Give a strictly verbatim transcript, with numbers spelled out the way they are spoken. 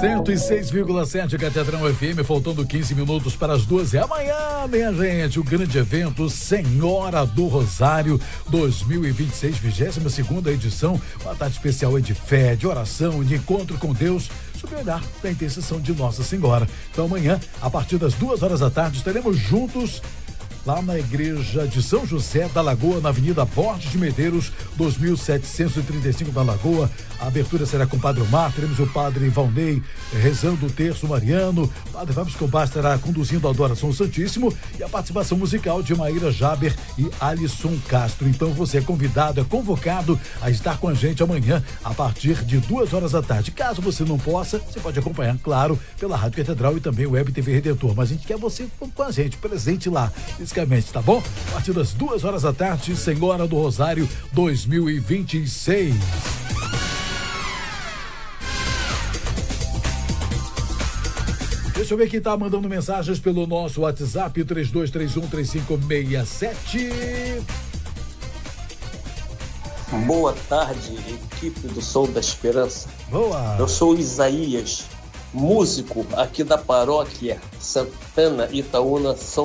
cento e seis vírgula sete Catedral F M, faltando quinze minutos para as doze. Amanhã, minha gente, o grande evento Senhora do Rosário dois mil e vinte e seis, vigésima segunda edição. Uma tarde especial de fé, de oração, de encontro com Deus, sob o olhar da intercessão de Nossa Senhora. Então amanhã, a partir das duas horas da tarde, estaremos juntos lá na igreja de São José da Lagoa, na Avenida Borges de Medeiros, dois mil setecentos e trinta e cinco da Lagoa. A abertura será com o Padre Omar, teremos o Padre Valnei rezando o terço mariano, o Padre Fábio Escobar estará conduzindo a adoração ao Santíssimo e a participação musical de Maíra Jaber e Alisson Castro. Então você é convidado, é convocado a estar com a gente amanhã a partir de duas horas da tarde. Caso você não possa, você pode acompanhar, claro, pela Rádio Catedral e também Web T V Redentor, mas a gente quer você com a gente, presente lá, fisicamente, tá bom? A partir das duas horas da tarde, Senhora do Rosário dois mil e vinte e seis. Deixa eu ver quem tá mandando mensagens pelo nosso WhatsApp, três dois três um três cinco seis sete. Boa tarde, equipe do Som da Esperança. Boa. Eu sou Isaías, músico aqui da paróquia Santana Itaúna, São